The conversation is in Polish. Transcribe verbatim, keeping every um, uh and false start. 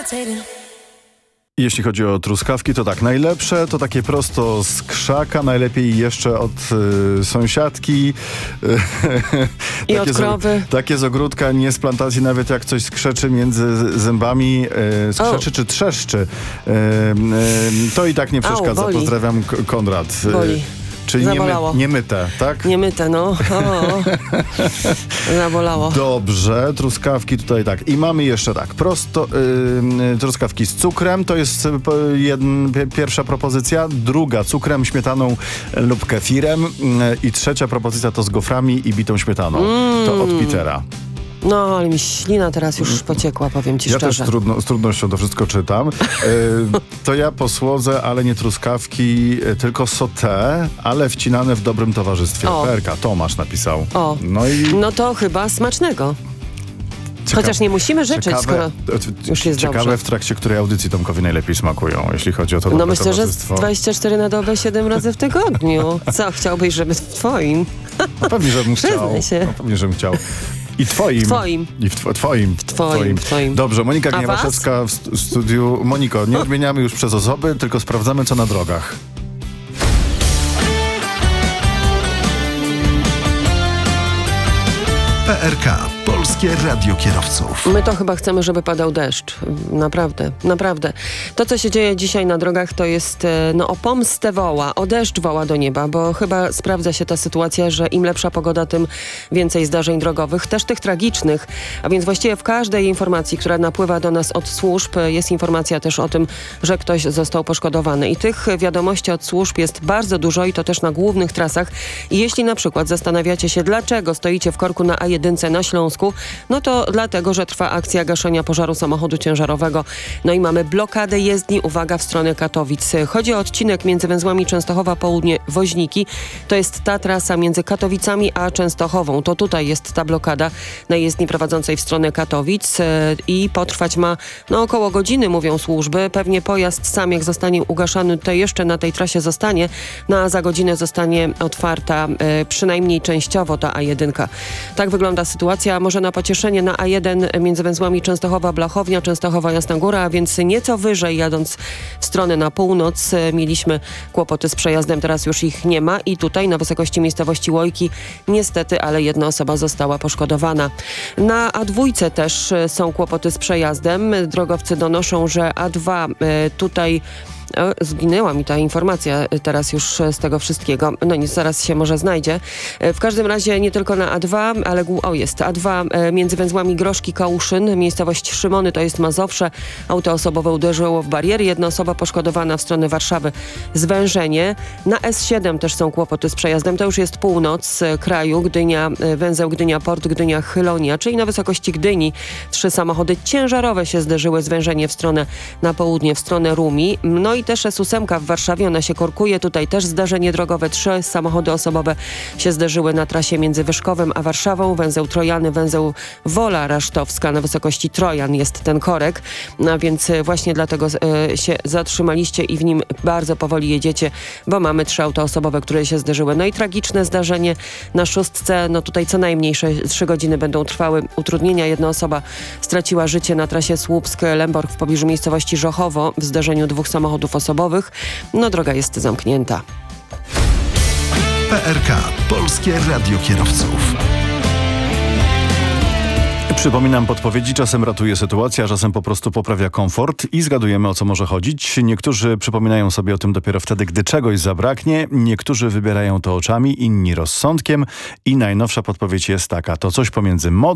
Jeśli chodzi o truskawki, to tak, najlepsze to takie prosto z krzaka, najlepiej jeszcze od y, sąsiadki. I od krowy. Z, takie z ogródka, nie z plantacji, nawet jak coś skrzeczy między zębami, y, skrzeczy o. czy trzeszczy, y, y, to i tak nie przeszkadza. Au, Pozdrawiam, K- Konrad. Boli. Czyli niemy, niemyte, tak? Niemyte, no. O, zabolało. Dobrze, truskawki tutaj tak. I mamy jeszcze tak, prosto yy, truskawki z cukrem, to jest jedna, pierwsza propozycja. Druga, cukrem, śmietaną lub kefirem. Yy, I trzecia propozycja to z goframi i bitą śmietaną. Mm. To od Petera. No, ale mi ślina teraz już pociekła, powiem ci ja szczerze. Ja też trudno, z trudnością to wszystko czytam. Yy, to ja posłodzę, ale nie truskawki, tylko sauté, ale wcinane w dobrym towarzystwie. O. P R K, Tomasz napisał. O. No, i... no to chyba smacznego. Ciekawe, Chociaż nie musimy życzyć, ciekawe, skoro już jest ciekawe dobrze. w trakcie której audycji Tomkowi najlepiej smakują, jeśli chodzi o to. No myślę, że dwadzieścia cztery na dobę, siedem razy w tygodniu. Co, chciałbyś, żeby w twoim? No pewnie, żebym chciał. się. No pewnie, żebym chciał. I twoim. Twoim. I w tw- twoim. W twoim. W twoim. Dobrze, Monika A Gniewaszewska w st- studiu. Moniko, nie odmieniamy już przez osoby, tylko sprawdzamy, co na drogach. P R K. Polskie Radio Kierowców. My to chyba chcemy, żeby padał deszcz. Naprawdę, naprawdę. To, co się dzieje dzisiaj na drogach, to jest, no, o pomstę woła, o deszcz woła do nieba, bo chyba sprawdza się ta sytuacja, że im lepsza pogoda, tym więcej zdarzeń drogowych, też tych tragicznych. A więc właściwie w każdej informacji, która napływa do nas od służb, jest informacja też o tym, że ktoś został poszkodowany. I tych wiadomości od służb jest bardzo dużo i to też na głównych trasach. I jeśli na przykład zastanawiacie się, dlaczego stoicie w korku na A jeden na Śląsku, no to dlatego, że trwa akcja gaszenia pożaru samochodu ciężarowego. No i mamy blokadę jezdni, uwaga, w stronę Katowic. Chodzi o odcinek między węzłami Częstochowa Południe Woźniki. To jest ta trasa między Katowicami a Częstochową. To tutaj jest ta blokada na jezdni prowadzącej w stronę Katowic i potrwać ma no około godziny, mówią służby. Pewnie pojazd sam, jak zostanie ugaszany, to jeszcze na tej trasie zostanie, no a za godzinę zostanie otwarta e, przynajmniej częściowo ta A jeden. Tak wygląda sytuacja. Może na pocieszenie na A jeden między węzłami Częstochowa-Blachownia, Częstochowa-Jasna Góra, a więc nieco wyżej jadąc w stronę na północ mieliśmy kłopoty z przejazdem, teraz już ich nie ma i tutaj na wysokości miejscowości Łojki niestety, ale jedna osoba została poszkodowana. Na A dwa też są kłopoty z przejazdem. Drogowcy donoszą, że A dwa tutaj O, zginęła mi ta informacja teraz już z tego wszystkiego. No nic, zaraz się może znajdzie. W każdym razie nie tylko na A dwa, ale o jest A dwa między węzłami Groszki Kałuszyn, miejscowość Szymony, to jest Mazowsze. Auto osobowe uderzyło w bariery. Jedna osoba poszkodowana w stronę Warszawy. Zwężenie. Na S siedem też są kłopoty z przejazdem. To już jest północ kraju. Gdynia, węzeł Gdynia-Port, Gdynia-Chylonia, czyli na wysokości Gdyni. Trzy samochody ciężarowe się zderzyły. Zwężenie w stronę na południe, w stronę Rumi. No i też S osiem w Warszawie, ona się korkuje. Tutaj też zdarzenie drogowe. Trzy samochody osobowe się zderzyły na trasie między Wyszkowem a Warszawą. Węzeł Trojany, węzeł Wola Rasztowska na wysokości Trojan jest ten korek. No więc właśnie dlatego e, się zatrzymaliście i w nim bardzo powoli jedziecie, bo mamy trzy auta osobowe, które się zderzyły. No i tragiczne zdarzenie na szóstce. No tutaj co najmniej trzy godziny będą trwały utrudnienia. Jedna osoba straciła życie na trasie Słupsk-Lęborg w pobliżu miejscowości Żochowo w zdarzeniu dwóch samochodów osobowych. No droga jest zamknięta. P R K. Polskie Radio Kierowców. Przypominam podpowiedzi, czasem ratuje sytuację, a czasem po prostu poprawia komfort i zgadujemy, o co może chodzić. Niektórzy przypominają sobie o tym dopiero wtedy, gdy czegoś zabraknie, niektórzy wybierają to oczami, inni rozsądkiem i najnowsza podpowiedź jest taka, to coś pomiędzy modą